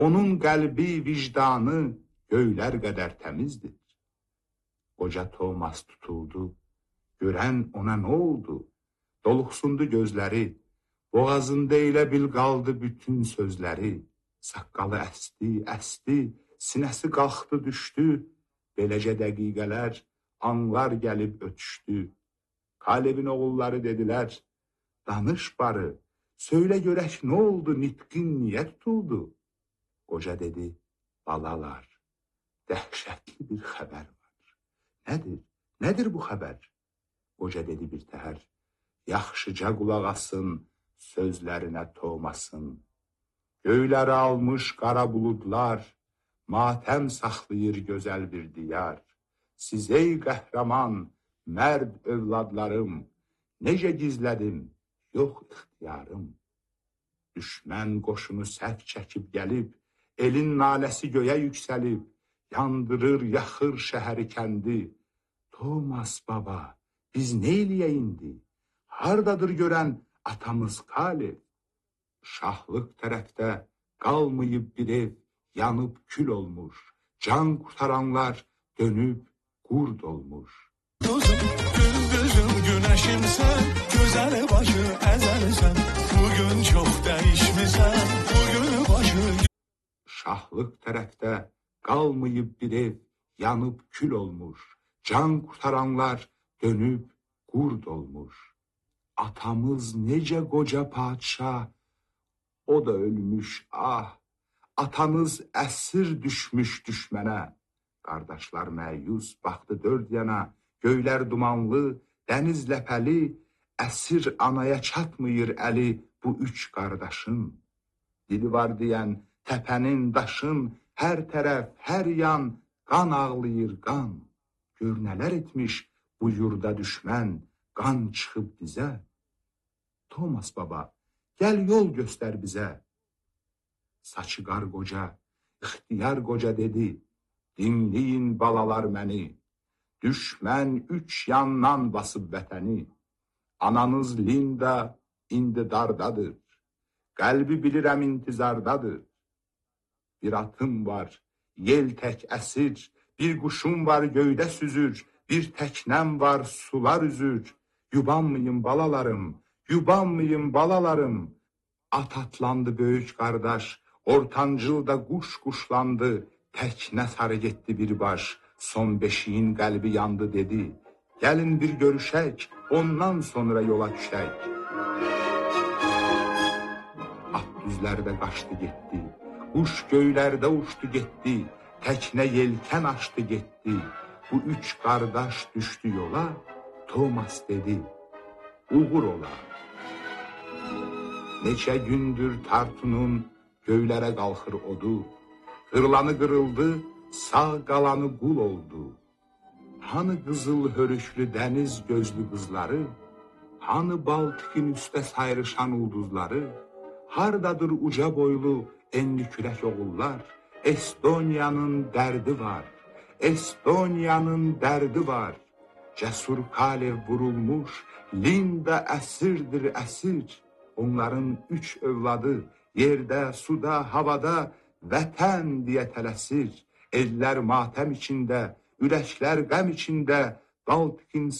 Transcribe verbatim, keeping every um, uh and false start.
Onun qəlbi, vicdanı göylər qədər təmizdir. Qoca Tomas tutuldu, görən ona nə oldu? Doluxsundu gözləri, boğazında elə bil qaldı bütün sözləri. Saqqalı əsdi, əsdi, sinəsi qalxdı, düşdü. Beləcə dəqiqələr, anlar gəlib ötüşdü. Kalebin oğulları dedilər, danış barı, söylə görək nə oldu, nitqin niyə tutuldu? Qoca dedi, balalar, dəhşətli bir xəbər var. Nədir, nədir bu xəbər? Qoca dedi bir təhər, yaxşıca qulaq asın, sözlərinə Tomasın. Göyləri almış qara buludlar, matəm saxlayır gözəl bir diyar. Siz ey qəhrəman, mərd övladlarım, necə gizlədim, yox ixtiyarım. Düşmən qoşunu sərk çəkib gəlib, elin naləsi göyə yüksəlib, yandırır, yaxır şəhəri kəndi. Tomas baba, biz neyləyək indi? Hardadır görən atamız Kaleb? Şahlıq tərəfdə qalmayıb bir ev, yanıb kül olmuş, can qurtaranlar dönüb qurd olmuş. Gözüm, gündüzüm, güneşimsen, güzel başı ezelsen, bugün çok değişmişsen, bugün başı... Şahlıq tərəfdə qalmayıb bir ev, yanıb kül olmuş, can qurtaranlar dönüb qurd olmuş. Atamız necə qoca padşah, o da ölmüş, ah, atanız əsir düşmüş düşmənə. Qardaşlar məyus baxdı dörd yana, göylər dumanlı, dəniz ləpəli, əsir anaya çatmıyır əli bu üç qardaşın. Dili var deyən təpənin, daşın, hər tərəf, hər yan qan ağlayır qan. Gör nələr etmiş bu yurda düşmən, qan çıxıb bizə. Tomas baba, gəl yol göstər bizə. Saçı qar qoca, ixtiyar qoca dedi, dinləyin balalar məni. Düşmən üç yandan basıb vətəni. Ananız Linda indi dardadır. Qəlbi bilirəm intizardadır. Bir atım var, yel tək əsir, bir quşum var göydə süzür, bir təknəm var sular üzür. Yubanmayın balalarım, yubanmayın balalarım. At atlandı böyük qardaş, ortancıl da quş quşlandı. Təknə sarı getdi bir baş, son beşiyin qəlbi yandı dedi. Gəlin bir görüşək, ondan sonra yola düşək. At düzlərdə qaçdı getdi, quş göylərdə uçdu getdi, təknə yelkən açdı getdi. Bu üç qardaş düşdü yola, Tomas dedi, uğur ola. Neçə gündür Tartunun göylərə qalxır odu, qırılanı qırıldı, sağ qalanı qul oldu. Hanı qızıl hörüklü dəniz gözlü qızları, hanı Baltikin üstə sayrışan ulduzları, hardadır uca boylu enli kürək oğullar, Estoniyanın dərdi var, Estoniyanın dərdi var. Cəsur Kalev vurulmuş, Linda əsirdir əsir. Onların üç övladı yerdə, suda, havada vətən deyə tələsir. Ellər matəm içində, ürəklər qəm içində, Baltikin